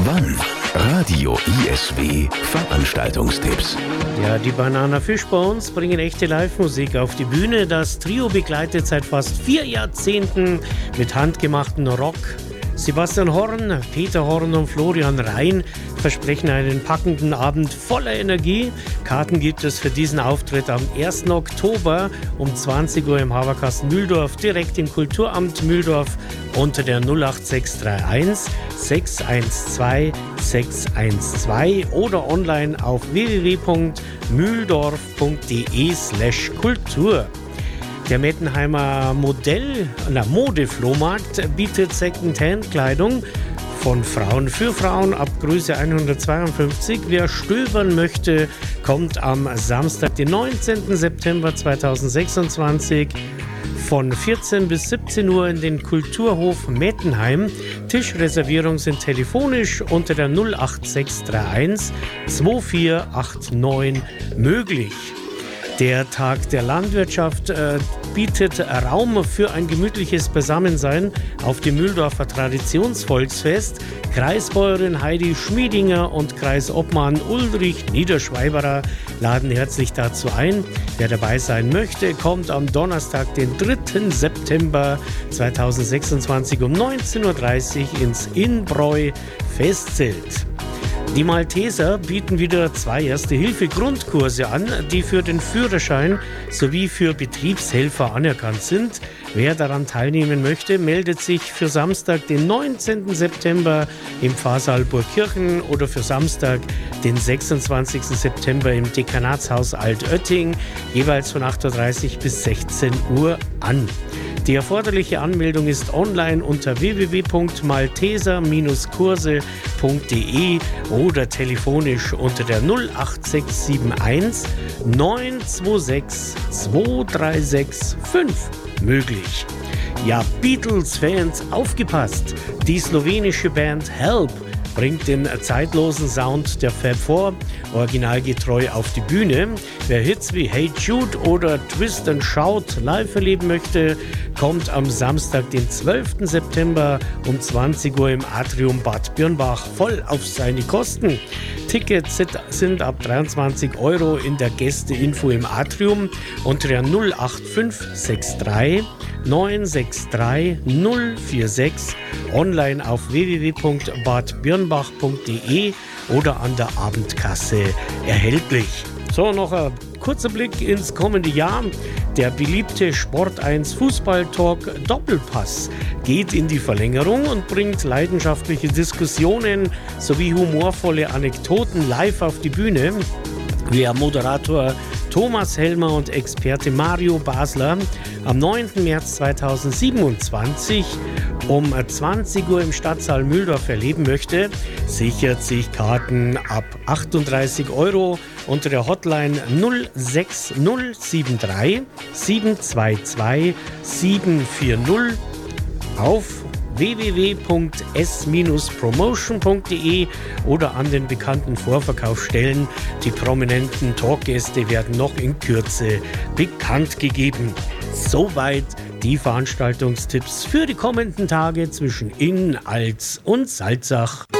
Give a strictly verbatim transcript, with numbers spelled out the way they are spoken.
Wann? Radio I S W Veranstaltungstipps. Ja, die Banana Fishbones bringen echte Live-Musik auf die Bühne. Das Trio begleitet seit fast vier Jahrzehnten mit handgemachten Rock. Sebastian Horn, Peter Horn und Florian Rhein versprechen einen packenden Abend voller Energie. Karten gibt es für diesen Auftritt am ersten Oktober um zwanzig Uhr im Haberkasten Mühldorf, direkt im Kulturamt Mühldorf unter der null acht sechs drei eins sechs eins zwei sechs eins zwei oder online auf w w w punkt mühldorf punkt d e slash kultur. Der Mettenheimer Modell, na, Modeflohmarkt bietet Second-Hand-Kleidung von Frauen für Frauen ab Größe hundertzweiundfünfzig. Wer stöbern möchte, kommt am Samstag, den neunzehnten September zweitausendsechsundzwanzig von vierzehn bis siebzehn Uhr in den Kulturhof Mettenheim. Tischreservierungen sind telefonisch unter der null acht sechs drei eins zwei vier acht neun möglich. Der Tag der Landwirtschaft äh, bietet Raum für ein gemütliches Beisammensein auf dem Mühldorfer Traditionsvolksfest. Kreisbäuerin Heidi Schmiedinger und Kreisobmann Ulrich Niederschweiberer laden herzlich dazu ein. Wer dabei sein möchte, kommt am Donnerstag, den dritten September zweitausendsechsundzwanzig um neunzehn Uhr dreißig ins Inbräu Festzelt. Die Malteser bieten wieder zwei Erste-Hilfe-Grundkurse an, die für den Führerschein sowie für Betriebshelfer anerkannt sind. Wer daran teilnehmen möchte, meldet sich für Samstag, den neunzehnten September im Pfarrsaal Burgkirchen oder für Samstag, den sechsundzwanzigsten September im Dekanatshaus Altötting, jeweils von acht Uhr dreißig bis sechzehn Uhr an. Die erforderliche Anmeldung ist online unter w w w punkt malteser kurse punkt d e oder telefonisch unter der null acht sechs sieben eins neun zwei sechs zwei drei sechs fünf möglich. Ja, Beatles-Fans, aufgepasst! Die slowenische Band Help bringt den zeitlosen Sound der Fab Four originalgetreu auf die Bühne. Wer Hits wie Hey Jude oder Twist and Shout live erleben möchte, kommt am Samstag, den zwölften September um zwanzig Uhr im Atrium Bad Birnbach voll auf seine Kosten. Tickets sind ab dreiundzwanzig Euro in der Gästeinfo im Atrium unter der null acht fünf sechs drei neun sechs drei null vier sechs, online auf w w w punkt bad birnbach punkt d e oder an der Abendkasse erhältlich. So, noch ein kurzer Blick ins kommende Jahr. Der beliebte Sport eins Fußball-Talk Doppelpass geht in die Verlängerung und bringt leidenschaftliche Diskussionen sowie humorvolle Anekdoten live auf die Bühne. Wer Moderator Thomas Helmer und Experte Mario Basler am neunten März zweitausendsiebenundzwanzig um zwanzig Uhr im Stadtsaal Mühldorf erleben möchte, sichert sich Karten ab achtunddreißig Euro unter der Hotline null sechs null sieben drei sieben zwei zwei sieben vier null auf w w w punkt s promotion punkt d e oder an den bekannten Vorverkaufsstellen. Die prominenten Talkgäste werden noch in Kürze bekannt gegeben. Soweit die Veranstaltungstipps für die kommenden Tage zwischen Inn, Alz und Salzach.